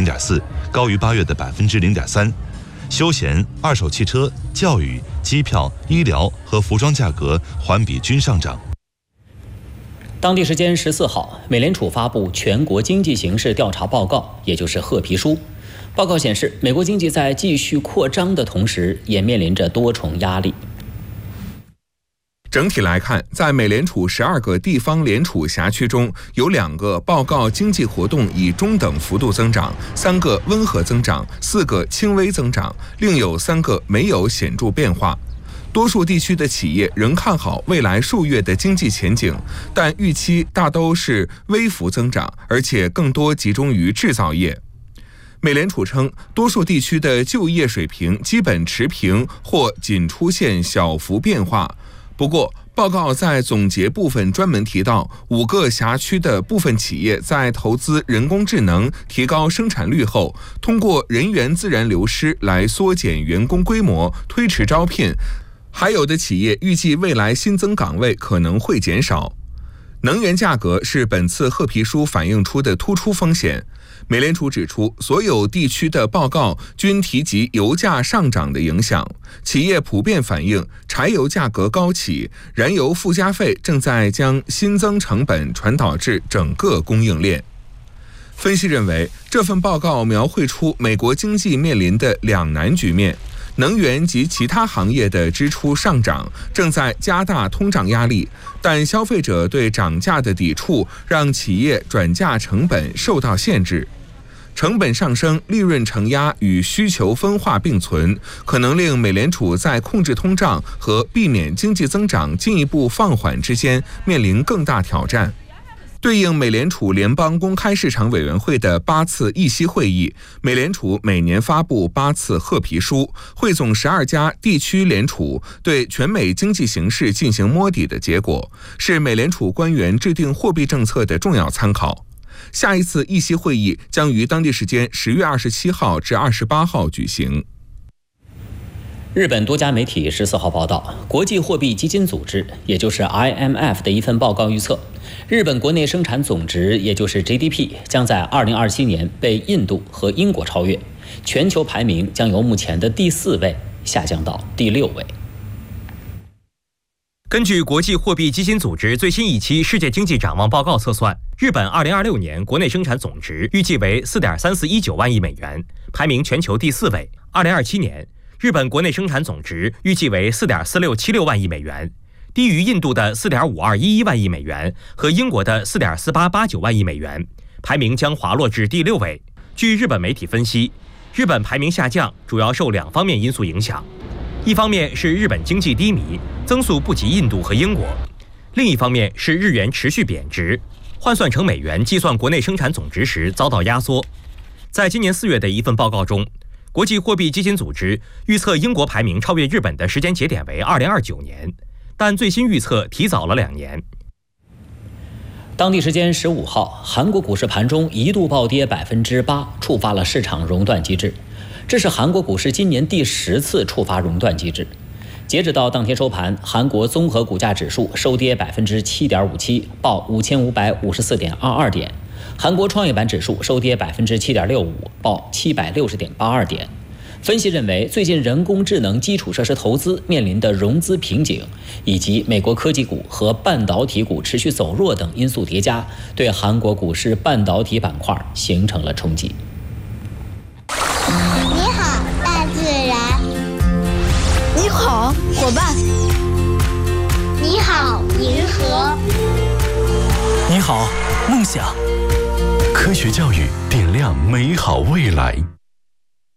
0.4%，高于8月的0.3%。休闲、二手汽车、教育、机票、医疗和服装价格环比均上涨。 当地时间14号，美联储发布全国经济形势调查报告，也就是褐皮书。报告显示，美国经济在继续扩张的同时，也面临着多重压力。 整体来看，在美联储12个地方联储辖区中，有2个报告经济活动以中等幅度增长，3个温和增长，4个轻微增长，另有3个没有显著变化。多数地区的企业仍看好未来数月的经济前景，但预期大都是微幅增长，而且更多集中于制造业。美联储称，多数地区的就业水平基本持平或仅出现小幅变化。不过，报告在总结部分专门提到，5个辖区的部分企业在投资人工智能、提高生产率后，通过人员自然流失来缩减员工规模、推迟招聘。还有的企业预计未来新增岗位可能会减少。能源价格是本次褐皮书反映出的突出风险。美联储指出，所有地区的报告均提及油价上涨的影响，企业普遍反映柴油价格高企，燃油附加费正在将新增成本传导至整个供应链。分析认为，这份报告描绘出美国经济面临的两难局面。能源及其他行业的支出上涨，正在加大通胀压力，但消费者对涨价的抵触让企业转嫁成本受到限制。成本上升、利润承压与需求分化并存，可能令美联储在控制通胀和避免经济增长进一步放缓之间面临更大挑战。对应美联储联邦公开市场委员会的8次议息会议，美联储每年发布8次褐皮书，汇总12家地区联储对全美经济形势进行摸底的结果，是美联储官员制定货币政策的重要参考。下一次议息会议将于当地时间10月27号至28号举行。 日本多家媒体14号报道，国际货币基金组织，也就是 IMF 的一份报告预测，日本国内生产总值，也就是 GDP， 将在2027年被印度和英国超越，全球排名将由目前的第4位下降到第6位。 根据国际货币基金组织最新一期世界经济展望报告测算，日本2026年国内生产总值预计为 4.3419 万亿美元，排名全球第4位。2027年日本国内生产总值预计为 4.4676 万亿美元，低于印度的 4.5211 万亿美元和英国的 4.4889 万亿美元，排名将滑落至第6位。据日本媒体分析，日本排名下降主要受2方面因素影响，一方面是日本经济低迷，增速不及印度和英国；另一方面是日元持续贬值，换算成美元计算国内生产总值时遭到压缩。在今年4月的一份报告中，国际货币基金组织预测英国排名超越日本的时间节点为2029年，但最新预测提早了2年。 当地时间15号，韩国股市盘中一度暴跌8%，触发了市场熔断机制。这是韩国股市今年第10次触发熔断机制。截止到当天收盘，韩国综合股价指数收跌7.57%，报5554.22点。韩国创业板指数收跌7.65%，报760.82点。分析认为，最近人工智能基础设施投资面临的融资瓶颈，以及美国科技股和半导体股持续走弱等因素叠加，对韩国股市半导体板块形成了冲击。 你好，大自然。 你好，伙伴。 你好，银河。 你好，梦想。科学教育点亮美好未来。